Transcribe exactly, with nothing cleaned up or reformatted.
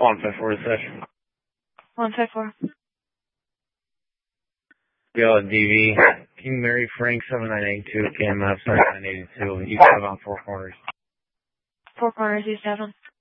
one five four to session. one five four. Go D V. King Mary Frank seven nine eight two, K M F seven nine eight two, East seven on Four Corners. Four Corners, East seven.